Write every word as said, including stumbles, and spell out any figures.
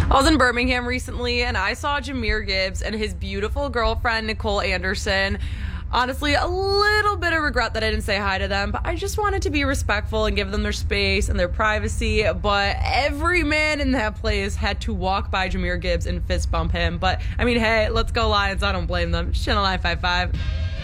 I was in Birmingham recently and I saw Jahmyr Gibbs and his beautiful girlfriend, Nicole Anderson. Honestly, a little bit of regret that I didn't say hi to them, but I just wanted to be respectful and give them their space and their privacy. But every man in that place had to walk by Jahmyr Gibbs and fist bump him. But I mean, hey, let's go Lions. I don't blame them. Channel nine five five.